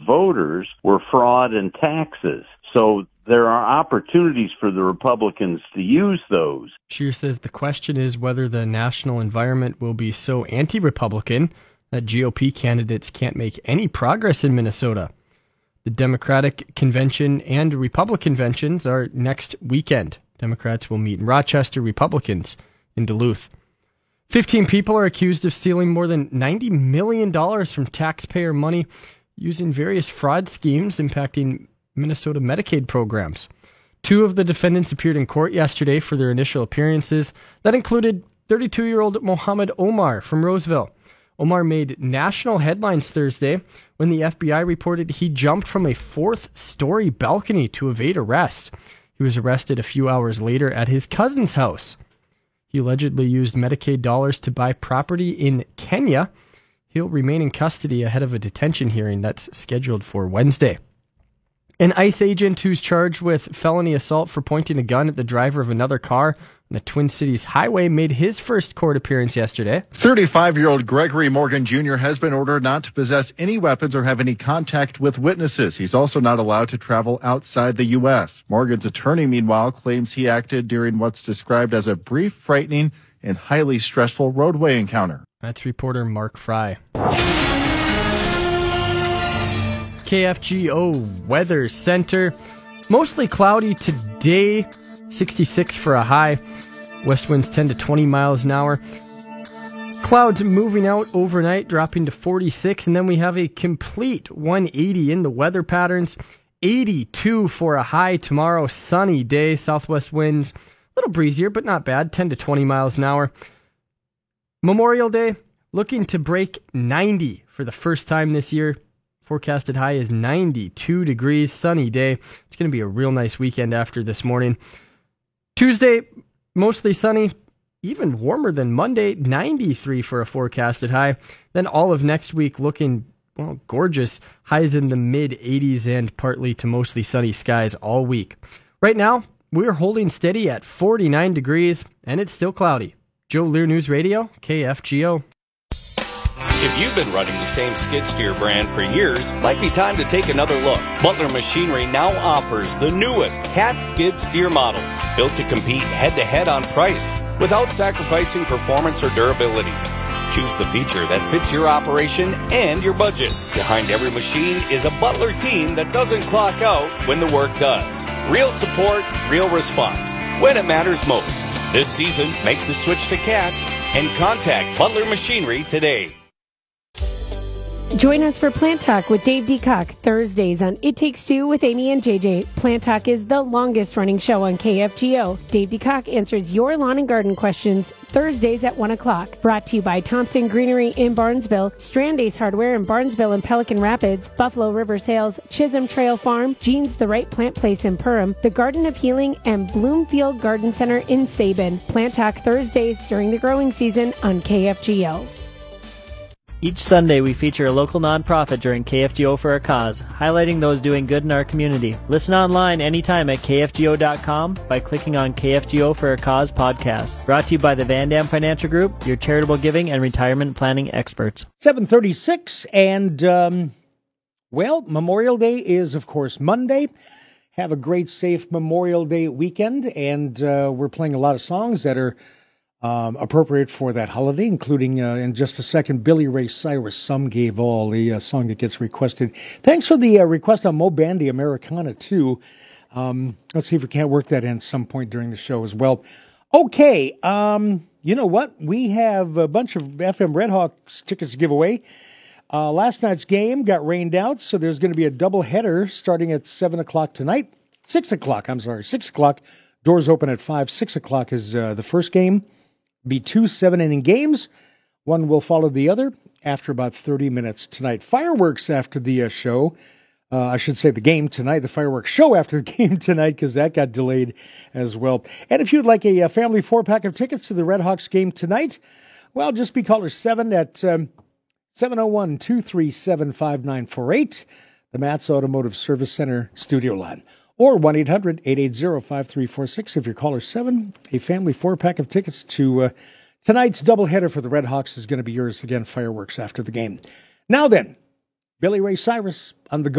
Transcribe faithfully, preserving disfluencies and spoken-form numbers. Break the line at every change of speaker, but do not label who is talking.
voters were fraud and taxes. So there are opportunities for the Republicans to use those.
Scheer says the question is whether the national environment will be so anti-Republican that G O P candidates can't make any progress in Minnesota. The Democratic convention and Republican conventions are next weekend. Democrats will meet in Rochester, Republicans in Duluth. Fifteen people are accused of stealing more than ninety million dollars from taxpayer money using various fraud schemes impacting Minnesota Medicaid programs. Two of the defendants appeared in court yesterday for their initial appearances. That included thirty-two-year-old Mohammed Omar from Roseville. Omar made national headlines Thursday when the F B I reported he jumped from a fourth-story balcony to evade arrest. He was arrested a few hours later at his cousin's house. He allegedly used Medicaid dollars to buy property in Kenya. He'll remain in custody ahead of a detention hearing that's scheduled for Wednesday. An ICE agent who's charged with felony assault for pointing a gun at the driver of another car on the Twin Cities highway made his first court appearance yesterday.
thirty-five-year-old Gregory Morgan Junior has been ordered not to possess any weapons or have any contact with witnesses. He's also not allowed to travel outside the U S. Morgan's attorney, meanwhile, claims he acted during what's described as a brief, frightening, and highly stressful roadway encounter.
That's reporter Mark Fry. K F G O Weather Center. Mostly cloudy today, sixty-six for a high. West winds ten to twenty miles an hour. Clouds moving out overnight, dropping to forty-six, and then we have a complete one eighty in the weather patterns. eighty-two for a high tomorrow, sunny day. Southwest winds, a little breezier, but not bad, ten to twenty miles an hour. Memorial Day, looking to break ninety for the first time this year. Forecasted high is ninety-two degrees, sunny day. It's going to be a real nice weekend after this morning. Tuesday, mostly sunny, even warmer than Monday, ninety-three for a forecasted high. Then all of next week looking, well, gorgeous. Highs in the mid eighties and partly to mostly sunny skies all week. Right now, we're holding steady at forty-nine degrees, and it's still cloudy. Joe Lear News Radio, K F G O.
If you've been running the same skid steer brand for years, might be time to take another look. Butler Machinery now offers the newest Cat skid steer models, built to compete head-to-head on price without sacrificing performance or durability. Choose the feature that fits your operation and your budget. Behind every machine is a Butler team that doesn't clock out when the work does. Real support, real response, when it matters most. This season, make the switch to Cat and contact Butler Machinery today.
Join us for Plant Talk with Dave DeCock, Thursdays on It Takes Two with Amy and J J. Plant Talk is the longest running show on K F G O. Dave DeCock answers your lawn and garden questions Thursdays at one o'clock. Brought to you by Thompson Greenery in Barnesville, Strand Ace Hardware in Barnesville and Pelican Rapids, Buffalo River Sales, Chisholm Trail Farm, Jean's The Right Plant Place in Perham, The Garden of Healing, and Bloomfield Garden Center in Sabin. Plant Talk Thursdays during the growing season on K F G O.
Each Sunday, we feature a local nonprofit during K F G O for a Cause, highlighting those doing good in our community. Listen online anytime at K F G O dot com by clicking on K F G O for a Cause podcast. Brought to you by the Van Dam Financial Group, your charitable giving and retirement planning experts.
seven thirty-six, and, um, well, Memorial Day is, of course, Monday. Have a great, safe Memorial Day weekend, and uh, we're playing a lot of songs that are Um, appropriate for that holiday, including, uh, in just a second, Billy Ray Cyrus, Some Gave All, the uh, song that gets requested. Thanks for the uh, request on Mo Bandy Americana, too. Um, let's see if we can't work that in some point during the show as well. Okay, um, you know what? We have a bunch of F M Redhawks tickets to give away. Uh, last night's game got rained out, so there's going to be a double header starting at seven o'clock tonight. six o'clock, I'm sorry, six o'clock. Doors open at five. six o'clock is uh, the first game. Be two seven-inning games. One will follow the other after about thirty minutes tonight. Fireworks after the uh, show. Uh, I should say the game tonight. The fireworks show after the game tonight because that got delayed as well. And if you'd like a, a family four-pack of tickets to the Redhawks game tonight, well, just be caller seven at um, seven oh one, two three seven, five nine four eight, the Matt's Automotive Service Center studio line. Or one eight hundred, eight eight zero, five three four six if you're caller seven. A family four-pack of tickets to uh, tonight's doubleheader for the Redhawks is going to be yours again, fireworks after the game. Now then, Billy Ray Cyrus on the go.